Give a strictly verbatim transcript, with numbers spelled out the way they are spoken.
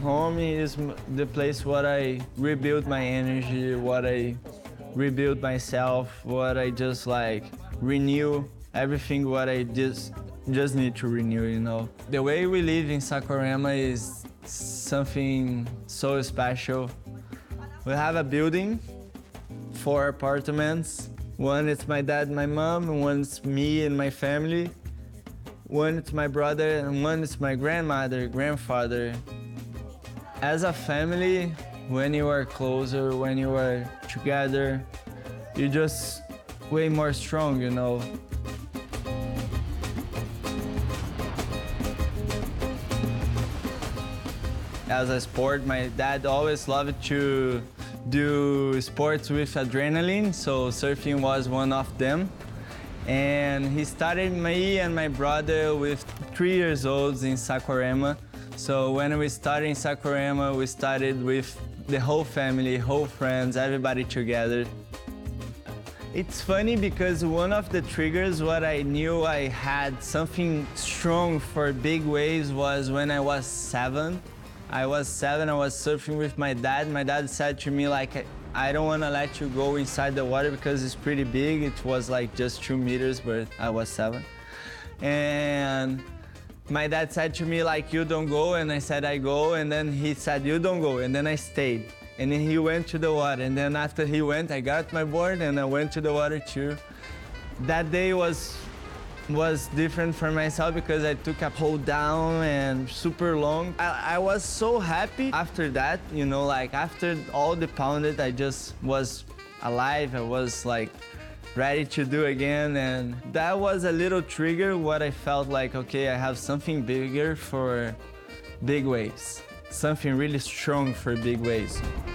home is the place where I rebuild my energy, what I rebuild myself, what I just like renew everything what I just just need to renew, you know. The way we live in Saquarema is something so special. We have a building, four apartments. One is my dad and my mom, and one's me and my family. One is my brother, and one is my grandmother, grandfather. As a family, when you are closer, when you are together, you're just way more strong, you know. As a sport, my dad always loved to do sports with adrenaline, so surfing was one of them. And he started me and my brother with three years old in Saquarema. So when we started in Saquarema, we started with the whole family, whole friends, everybody together. It's funny because one of the triggers what I knew I had something strong for big waves was when I was seven. I was seven, I was surfing with my dad. My dad said to me like, I don't want to let you go inside the water because it's pretty big. It was like just two meters, but I was seven. And my dad said to me like, you don't go, and I said I go, and then he said you don't go, and then I stayed. And then he went to the water, and then after he went, I got my board and I went to the water too. That day was was different for myself because I took a hold down and super long. I, I was so happy after that, you know, like after all the pounded, I just was alive. I was like ready to do again, and that was a little trigger what I felt like, okay, I have something bigger for big waves, something really strong for big waves.